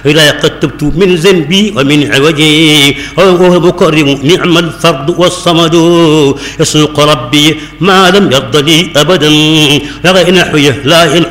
إلى قد تبت من ذنبي ومن عوجي وهو مكرم نعم الفرد والصمد يسوق ربي ما لم يرض لي أبدا لغير نحوه لا